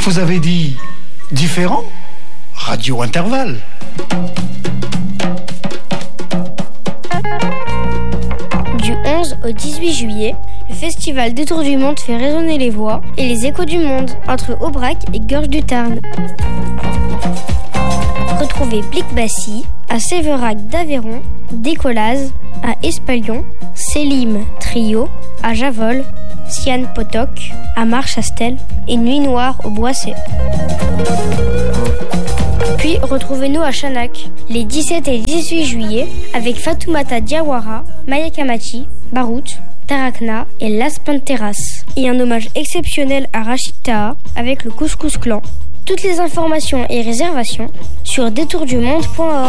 Vous avez dit différent? Radio Intervalle. Du 11 au 18 juillet, le festival Détour du Monde fait résonner les voix et les échos du monde entre Aubrac et Gorge du Tarn. Retrouvez Blic-Bassy à Séverac d'Aveyron, Décollaz à Espalion, Selim Trio à Javol, Sian Potok à Marchastel et Nuit Noire au Boissé. Puis retrouvez-nous à Chanak les 17 et 18 juillet avec Fatoumata Diawara, Maya Kamachi, Barout, Tarakna et Las Panteras. Et un hommage exceptionnel à Rachid Taha avec le Couscous Clan. Toutes les informations et réservations sur détourdumonde.org.